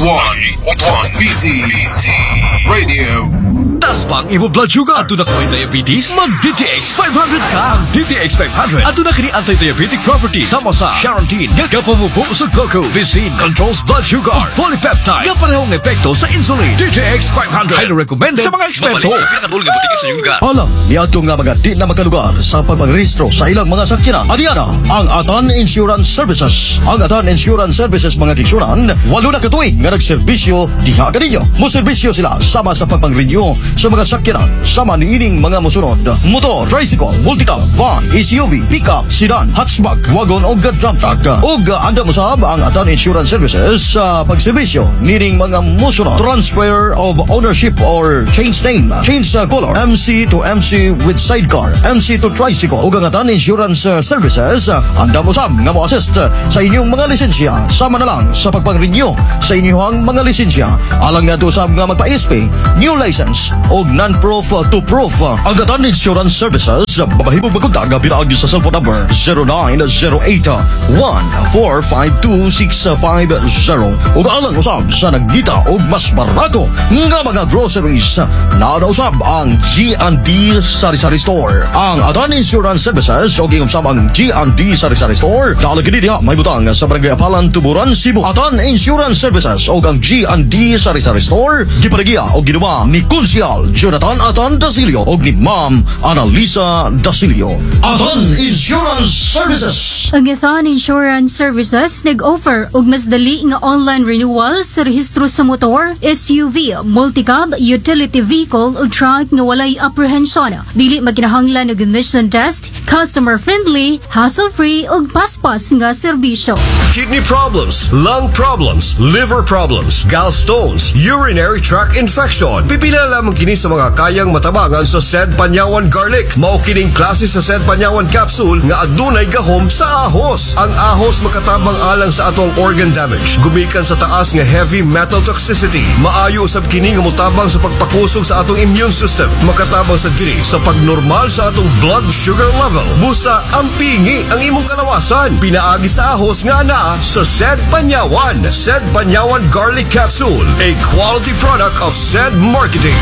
88.1 BT Radio. Tasbang imo blood sugar. Ato na ko diabetes. Mag DTX 500 ka. Ang DTX 500. Ato na kini anti-diabetic properties. Sama sa Charantine. Nagkapamubo sa cocoa. Vicine controls blood sugar. Polypeptide. Nga parehong epekto sa insulin. DTX 500. Highly recommended sa mga eksperto. Alam, niadto nga mga di na makalugar sa pagpangrehistro sa ilang mga sakyanan. Adiana, ang Atan Insurance Services. Ang Atan Insurance Services mga kiksuran, 8 na katuig nga nagserbisyo diha kaninyo. Moserbisyo sila sama sa pagpang-renew sa mga sakyanan sama ni ining mga musunod: motor, tricycle, multicab, van, SUV, pickup, sedan, hatchback, wagon o dump truck. Ug anda mosab ang Atan Insurance Services sa pagserbisyo nining mga musunod: transfer of ownership or change name, change color, MC to MC with sidecar, MC to tricycle. Ug ang Atan Insurance Services anda mosab nga mo-assist sa inyong mga lisensya sama na lang sa pagpang-renew sa inyong mga lisensya alang nga usab nga magpa-SP, new license o non-proof to proof. Ang Atan Insurance Services babahibog magkontak binaag sa cellphone number 0908-1452-650 ug alang usab sa nagdita og mas barato nga mga groceries. Nauna usab ang G&D Sari-Sari Store. Ang Atan Insurance Services o gingusab ang G&D Sari-Sari Store dalag kini diha may butang sa Barangay Apalan, Tuburan, Cebu. Atan Insurance Services o ang G&D Sari-Sari Store giparegiya o ginuwa ni Konsyal Jonathan Atan Dasilio o ni Ma'am Annalisa Dasilio. Atan Insurance Services. Ang Atan Insurance Services nag-offer og mas dali nga online renewal sa rehistro sa motor, SUV, multicab, utility vehicle ug truck nga walay apprehension. Dili maginahanglan og emission test, customer friendly, hassle-free ug paspas nga serbisyo. Kidney problems, lung problems, liver problems, gallstones, urinary tract infection. Pipila lamang kini sa mga kayang matabangan sa Sed Panyawan Garlic. Mao kining klase sa Sed Panyawan capsule nga adunay gahom sa ahos. Ang ahos makatabang alang sa atong organ damage. Gumikan sa taas nga heavy metal toxicity. Maayo usab kini nga motabang sa pagpakusog sa atong immune system. Makatabang sa kini sa pagnormal sa atong blood sugar level. Busa ang pingi ang imong kalawasan. Pinaagi sa ahos nga naa sa Sed Panyawan. Sed Panyawan Garlic Capsule, a quality product of Sed Marketing.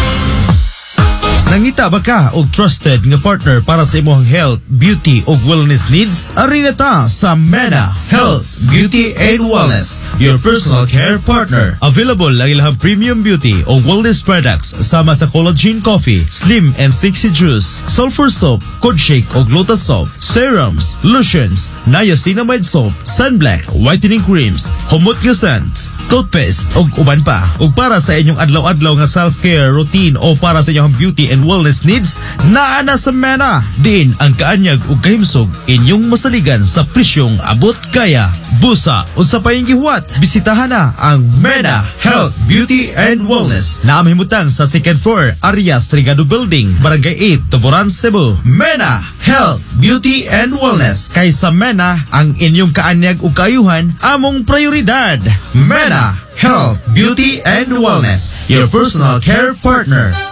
Nangita ba ka og trusted nga partner para sa imong health, beauty ug wellness needs? Ari na ta sa MENA Health, Beauty and Wellness, your personal care partner. Available ang ilang premium beauty ug wellness products sama sa collagen coffee, slim and sexy juice, sulfur soap, cod shake ug lotus soap, serums, lotions, niacinamide soap, sunblock, whitening creams, humot nga scent, toothpaste ug uban pa. Ug para sa inyong adlaw-adlaw nga self-care routine o para sa inyong beauty and wellness needs, naa na sa MENA. Diin ang kaanyag ug kahimsog inyong masaligan sa presyong abot kaya. Busa unsa pa yung gihuwat, bisitahan na ang MENA Health, Beauty and Wellness na mahimutang sa second floor Arias Trigado Building, Barangay 8, Tuburan, Cebu. MENA Health, Beauty and Wellness. Kay sa MENA ang inyong kaanyag ug kaayuhan among prioridad. MENA Health, Beauty and Wellness, your personal care partner.